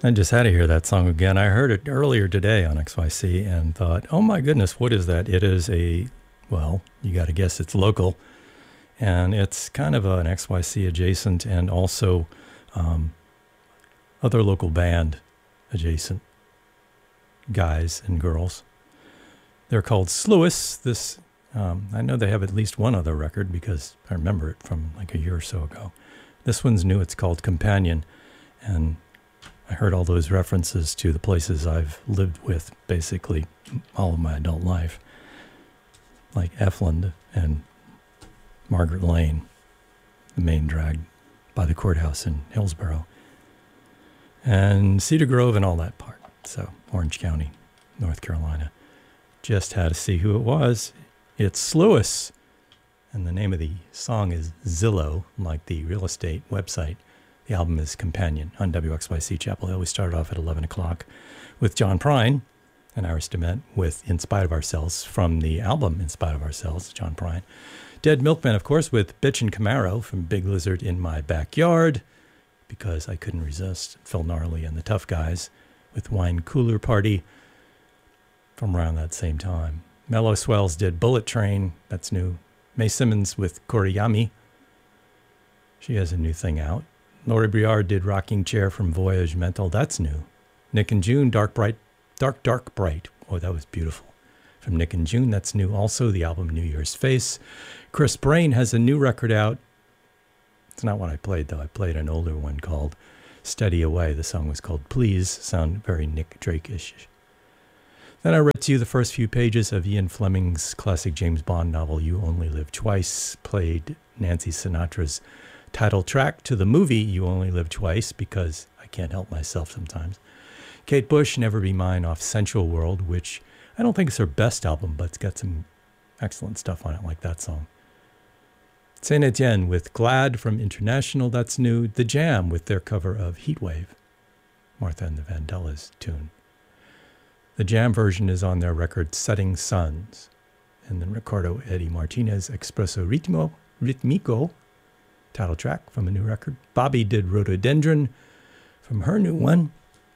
I just had to hear that song again. I heard it earlier today on XYC and thought, oh my goodness, what is that? It is well, you got to guess it's local. And it's kind of an XYC adjacent and also other local band adjacent guys and girls. They're called Sluis. I know they have at least one other record because I remember it from like a year or so ago. This one's new. It's called Companion. And I heard all those references to the places I've lived with basically all of my adult life, like Efland and Margaret Lane, the main drag by the courthouse in Hillsborough, and Cedar Grove and all that part. So Orange County, North Carolina. Just had to see who it was. It's Sluis, and the name of the song is Zillow, like the real estate website. The album is Companion on WXYC Chapel Hill. We started off at 11 o'clock with John Prine and Iris DeMent with In Spite of Ourselves from the album In Spite of Ourselves, John Prine. Dead Milkmen, of course, with Bitch and Camaro from Big Lizard in My Backyard, because I couldn't resist. Phil Gnarly and the Tough Guys with Wine Cooler Party from around that same time. Mellow Swells did Bullet Train, that's new. Mae Simmons with Koriyami. She has a new thing out. Laurie Briard did Rocking Chair from Voyage Mental. That's new. Nick and June, Dark Bright. Oh, that was beautiful. From Nick and June, that's new. Also, the album New Year's Face. Chris Brain has a new record out. It's not what I played, though. I played an older one called Steady Away. The song was called Please. Sound very Nick Drake-ish. Then I read to you the first few pages of Ian Fleming's classic James Bond novel, You Only Live Twice. Played Nancy Sinatra's title track to the movie You Only Live Twice, because I can't help myself sometimes. Kate Bush, Never Be Mine off Sensual World, which I don't think is her best album, but it's got some excellent stuff on it, like that song. Saint Etienne with Glad from International, that's new. The Jam with their cover of Heatwave, Martha and the Vandellas tune. The Jam version is on their record Setting Suns. And then Ricardo Eddie Martinez, Espresso Ritmico, title track from a new record. Bobby did Rhododendron from her new one.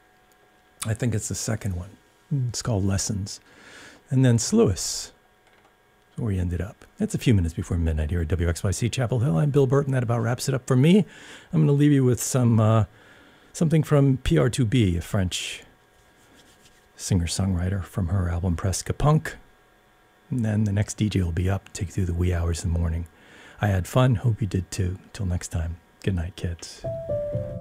I think it's the second one. It's called Lessons. And then Sluis, where he ended up. It's a few minutes before midnight here at WXYC Chapel Hill. I'm Bill Burton. That about wraps it up for me. I'm going to leave you with something from PR2B, a French singer-songwriter from her album Presque Punk. And then the next DJ will be up, take you through the wee hours of the morning. I had fun. Hope you did too. Till next time. Good night, kids.